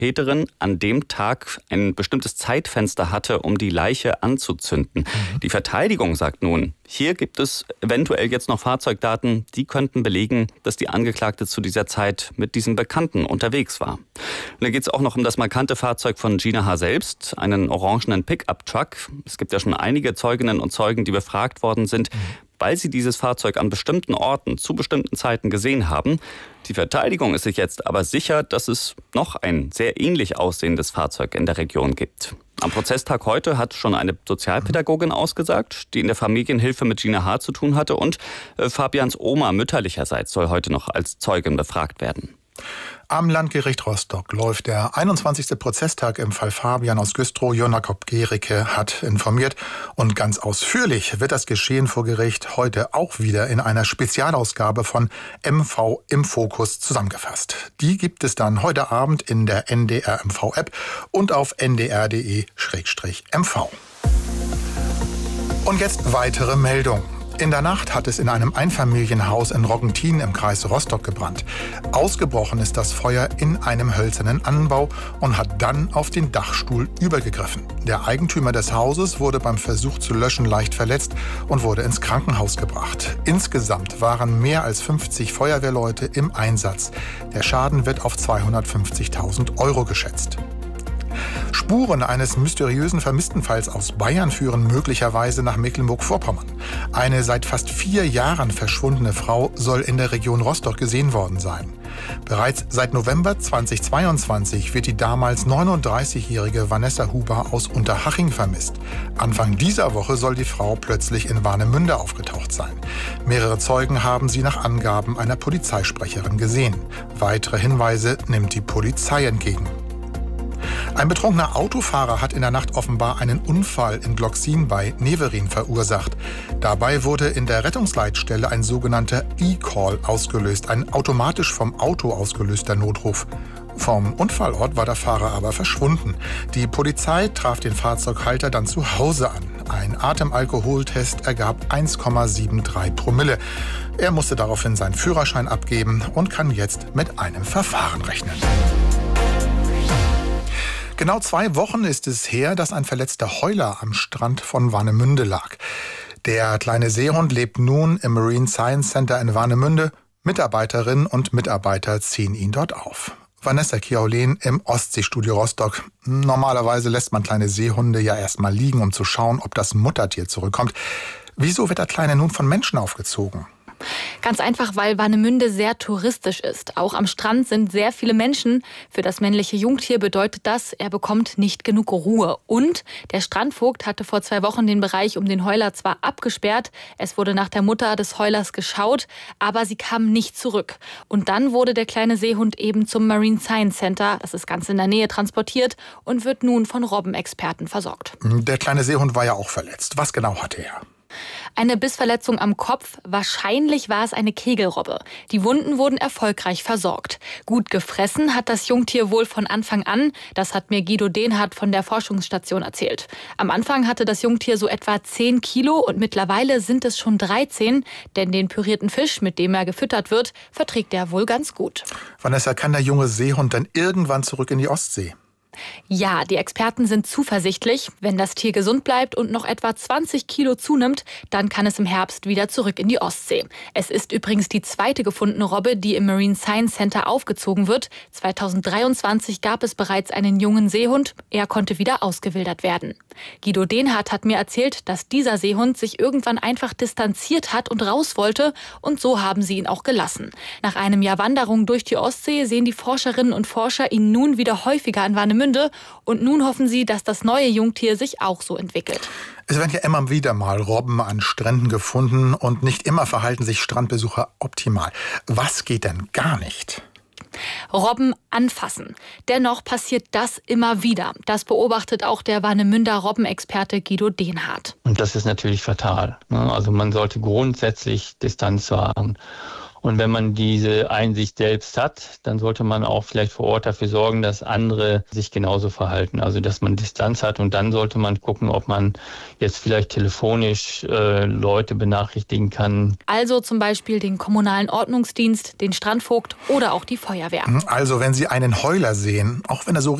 Täterin an dem Tag ein bestimmtes Zeitfenster hatte, um die Leiche anzuzünden. Die Verteidigung sagt nun, hier gibt es eventuell jetzt noch Fahrzeugdaten, die könnten belegen, dass die Angeklagte zu dieser Zeit mit diesem Bekannten unterwegs war. Und da geht es auch noch um das markante Fahrzeug von Gina H. selbst, einen orangenen Pickup-Truck. Es gibt ja schon einige Zeuginnen und Zeugen, die befragt worden sind, weil sie dieses Fahrzeug an bestimmten Orten zu bestimmten Zeiten gesehen haben. Die Verteidigung ist sich jetzt aber sicher, dass es noch ein sehr ähnlich aussehendes Fahrzeug in der Region gibt. Am Prozesstag heute hat schon eine Sozialpädagogin ausgesagt, die in der Familienhilfe mit Gina H. zu tun hatte, und Fabians Oma mütterlicherseits soll heute noch als Zeugin befragt werden. Am Landgericht Rostock läuft der 21. Prozesstag im Fall Fabian aus Güstrow. Jakob Gericke hat informiert und ganz ausführlich wird das Geschehen vor Gericht heute auch wieder in einer Spezialausgabe von MV im Fokus zusammengefasst. Die gibt es dann heute Abend in der NDR MV-App und auf ndr.de/mv. Und jetzt weitere Meldung. In der Nacht hat es in einem Einfamilienhaus in Roggentin im Kreis Rostock gebrannt. Ausgebrochen ist das Feuer in einem hölzernen Anbau und hat dann auf den Dachstuhl übergegriffen. Der Eigentümer des Hauses wurde beim Versuch zu löschen leicht verletzt und wurde ins Krankenhaus gebracht. Insgesamt waren mehr als 50 Feuerwehrleute im Einsatz. Der Schaden wird auf 250.000 € geschätzt. Spuren eines mysteriösen Vermisstenfalls aus Bayern führen möglicherweise nach Mecklenburg-Vorpommern. Eine seit fast 4 Jahren verschwundene Frau soll in der Region Rostock gesehen worden sein. Bereits seit November 2022 wird die damals 39-jährige Vanessa Huber aus Unterhaching vermisst. Anfang dieser Woche soll die Frau plötzlich in Warnemünde aufgetaucht sein. Mehrere Zeugen haben sie nach Angaben einer Polizeisprecherin gesehen. Weitere Hinweise nimmt die Polizei entgegen. Ein betrunkener Autofahrer hat in der Nacht offenbar einen Unfall in Glocksin bei Neverin verursacht. Dabei wurde in der Rettungsleitstelle ein sogenannter E-Call ausgelöst, ein automatisch vom Auto ausgelöster Notruf. Vom Unfallort war der Fahrer aber verschwunden. Die Polizei traf den Fahrzeughalter dann zu Hause an. Ein Atemalkoholtest ergab 1,73 Promille. Er musste daraufhin seinen Führerschein abgeben und kann jetzt mit einem Verfahren rechnen. Genau 2 Wochen ist es her, dass ein verletzter Heuler am Strand von Warnemünde lag. Der kleine Seehund lebt nun im Marine Science Center in Warnemünde. Mitarbeiterinnen und Mitarbeiter ziehen ihn dort auf. Vanessa Kiaulén im Ostseestudio Rostock. Normalerweise lässt man kleine Seehunde ja erstmal liegen, um zu schauen, ob das Muttertier zurückkommt. Wieso wird der Kleine nun von Menschen aufgezogen? Ganz einfach, weil Warnemünde sehr touristisch ist. Auch am Strand sind sehr viele Menschen. Für das männliche Jungtier bedeutet das, er bekommt nicht genug Ruhe. Und der Strandvogt hatte vor 2 Wochen den Bereich um den Heuler zwar abgesperrt, es wurde nach der Mutter des Heulers geschaut, aber sie kam nicht zurück. Und dann wurde der kleine Seehund eben zum Marine Science Center, das ist ganz in der Nähe, transportiert und wird nun von Robbenexperten versorgt. Der kleine Seehund war ja auch verletzt. Was genau hatte er? Eine Bissverletzung am Kopf, wahrscheinlich war es eine Kegelrobbe. Die Wunden wurden erfolgreich versorgt. Gut gefressen hat das Jungtier wohl von Anfang an, das hat mir Guido Dehnhardt von der Forschungsstation erzählt. Am Anfang hatte das Jungtier so etwa 10 Kilo und mittlerweile sind es schon 13, denn den pürierten Fisch, mit dem er gefüttert wird, verträgt er wohl ganz gut. Vanessa, kann der junge Seehund dann irgendwann zurück in die Ostsee? Ja, die Experten sind zuversichtlich. Wenn das Tier gesund bleibt und noch etwa 20 Kilo zunimmt, dann kann es im Herbst wieder zurück in die Ostsee. Es ist übrigens die zweite gefundene Robbe, die im Marine Science Center aufgezogen wird. 2023 gab es bereits einen jungen Seehund. Er konnte wieder ausgewildert werden. Guido Dehnhardt hat mir erzählt, dass dieser Seehund sich irgendwann einfach distanziert hat und raus wollte. Und so haben sie ihn auch gelassen. Nach einem Jahr Wanderung durch die Ostsee sehen die Forscherinnen und Forscher ihn nun wieder häufiger an Warnemünde. Und nun hoffen sie, dass das neue Jungtier sich auch so entwickelt. Es werden ja immer wieder mal Robben an Stränden gefunden und nicht immer verhalten sich Strandbesucher optimal. Was geht denn gar nicht? Robben anfassen. Dennoch passiert das immer wieder. Das beobachtet auch der Warnemünder Robbenexperte Guido Dehnhardt. Und das ist natürlich fatal. Also man sollte grundsätzlich Distanz wahren. Und wenn man diese Einsicht selbst hat, dann sollte man auch vielleicht vor Ort dafür sorgen, dass andere sich genauso verhalten. Also dass man Distanz hat und dann sollte man gucken, ob man jetzt vielleicht telefonisch Leute benachrichtigen kann. Also zum Beispiel den kommunalen Ordnungsdienst, den Strandvogt oder auch die Feuerwehr. Also wenn Sie einen Heuler sehen, auch wenn er so